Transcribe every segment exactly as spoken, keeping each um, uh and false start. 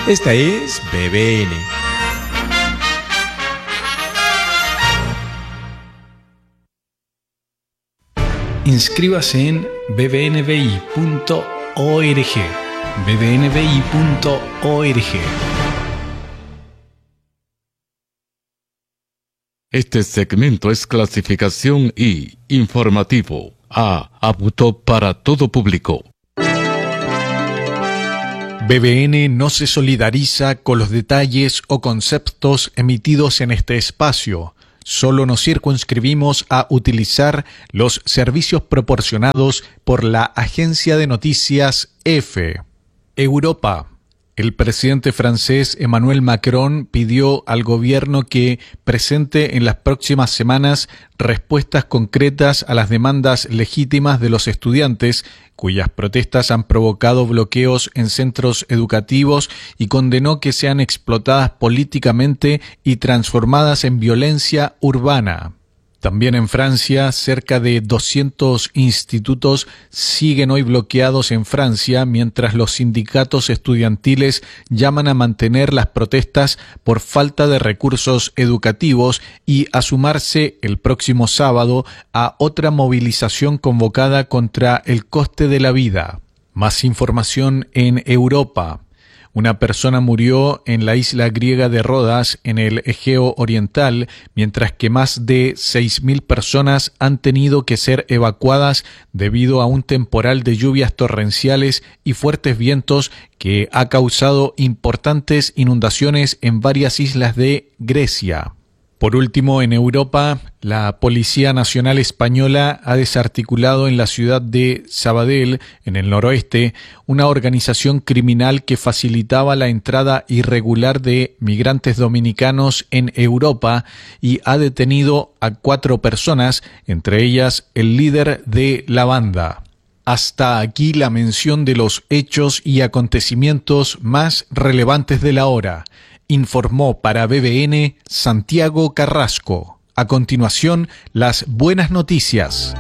Esta es B B N. Inscríbase en b b n b i punto org. b b n b i punto org. Este segmento es clasificación I, informativo, A, apto para todo público. B B N no se solidariza con los detalles o conceptos emitidos en este espacio. Solo nos circunscribimos a utilizar los servicios proporcionados por la agencia de noticias EFE. Europa. El presidente francés Emmanuel Macron pidió al gobierno que presente en las próximas semanas respuestas concretas a las demandas legítimas de los estudiantes, cuyas protestas han provocado bloqueos en centros educativos, y condenó que sean explotadas políticamente y transformadas en violencia urbana. También en Francia, cerca de doscientos institutos siguen hoy bloqueados en Francia, mientras los sindicatos estudiantiles llaman a mantener las protestas por falta de recursos educativos y a sumarse el próximo sábado a otra movilización convocada contra el coste de la vida. Más información en Europa. Una persona murió en la isla griega de Rodas, en el Egeo Oriental, mientras que más de seis mil personas han tenido que ser evacuadas debido a un temporal de lluvias torrenciales y fuertes vientos que ha causado importantes inundaciones en varias islas de Grecia. Por último, en Europa, la Policía Nacional Española ha desarticulado en la ciudad de Sabadell, en el noroeste, una organización criminal que facilitaba la entrada irregular de migrantes dominicanos en Europa y ha detenido a cuatro personas, entre ellas el líder de la banda. Hasta aquí la mención de los hechos y acontecimientos más relevantes de la hora. Informó para B B N Santiago Carrasco. A continuación, las buenas noticias.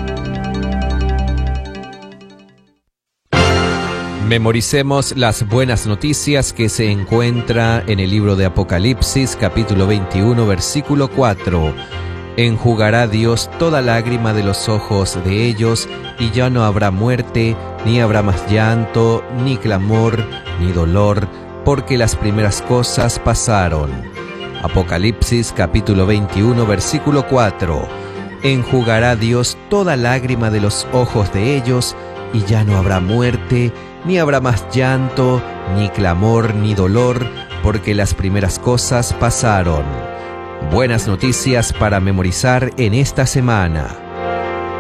Memoricemos las buenas noticias que se encuentra en el libro de Apocalipsis, capítulo veintiuno, versículo cuatro. Enjugará Dios toda lágrima de los ojos de ellos, y ya no habrá muerte, ni habrá más llanto, ni clamor, ni dolor, porque las primeras cosas pasaron. Apocalipsis capítulo veintiuno, versículo cuatro. Enjugará Dios toda lágrima de los ojos de ellos, y ya no habrá muerte, ni habrá más llanto, ni clamor, ni dolor, porque las primeras cosas pasaron. Buenas noticias para memorizar en esta semana.